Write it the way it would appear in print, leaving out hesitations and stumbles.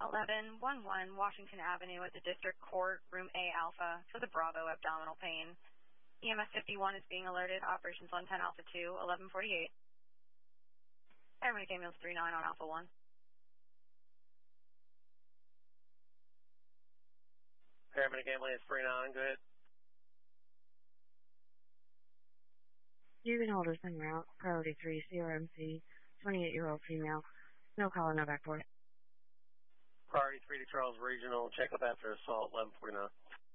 1111 Washington Avenue at the District Court, Room A Alpha, for the Bravo abdominal pain. EMS 51 is being alerted. Operations on 10 Alpha 2, 1148. Paramedic ambulance 39 on Alpha 1. Paramedic ambulance 39, go ahead. You can hold us en route. Priority 3, CRMC, 28-year-old female. No call, no back port. Priority 3 to Charles Regional. Check up after assault, 1149.